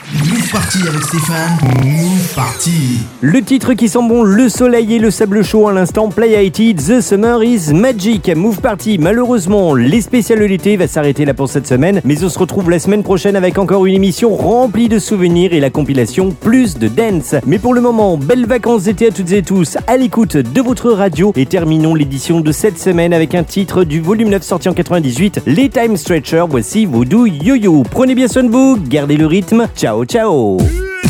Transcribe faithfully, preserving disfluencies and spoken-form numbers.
Move Party avec Stéphane. Move Party. Le titre qui sent bon, le soleil et le sable chaud à l'instant, Play I T, The Summer is Magic. Move Party, malheureusement, les spéciales de l'été va s'arrêter là pour cette semaine, mais on se retrouve la semaine prochaine avec encore une émission remplie de souvenirs et la compilation Plus de Dance. Mais pour le moment, belles vacances d'été à toutes et tous, à l'écoute de votre radio et terminons l'édition de cette semaine avec un titre du volume neuf sorti en quatre-vingt-dix-huit, les Time Stretchers, voici Voodoo Yo-Yo. Prenez bien soin de vous, gardez le rythme, ciao ciao.